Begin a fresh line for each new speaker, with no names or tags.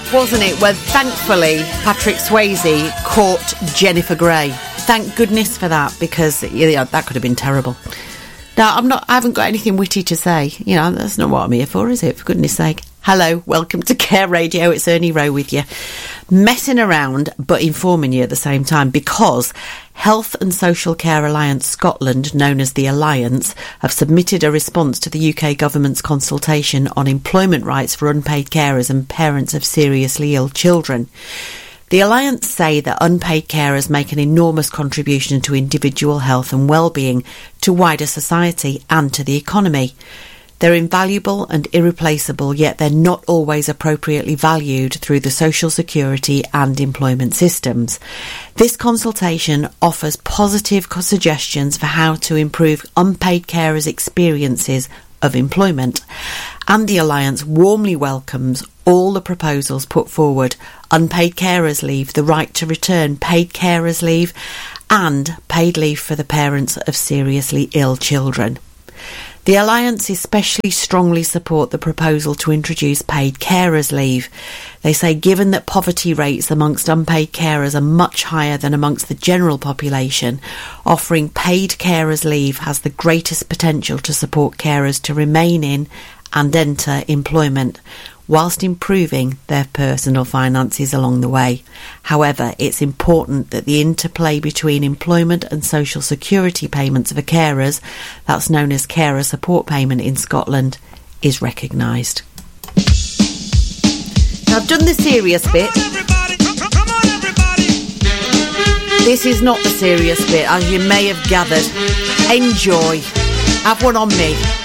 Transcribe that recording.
wasn't it? Where thankfully Patrick Swayze caught Jennifer Grey. Thank goodness for that, because that could have been terrible. Now, I haven't got anything witty to say. That's not what I'm here for, is it? For goodness sake. Hello, welcome to Care Radio. It's Ernie Rowe with you. Messing around, but informing you at the same time, because Health and Social Care Alliance Scotland, known as the Alliance, have submitted a response to the UK government's consultation on employment rights for unpaid carers and parents of seriously ill children. The Alliance say that unpaid carers make an enormous contribution to individual health and well-being, to wider society and to the economy. They're invaluable and irreplaceable, yet they're not always appropriately valued through the social security and employment systems. This consultation offers positive suggestions for how to improve unpaid carers' experiences of employment, and the Alliance warmly welcomes all the proposals put forward: unpaid carers leave, the right to return paid carers leave, and paid leave for the parents of seriously ill children. The Alliance especially strongly support the proposal to introduce paid carers leave. They say, given that poverty rates amongst unpaid carers are much higher than amongst the general population, offering paid carers leave has the greatest potential to support carers to remain in and enter employment, whilst improving their personal finances along the way. However, it's important that the interplay between employment and social security payments for carers, that's known as carer support payment in Scotland, is recognised. Now, I've done the serious bit. This is not the serious bit, as you may have gathered. Enjoy. Have one on me.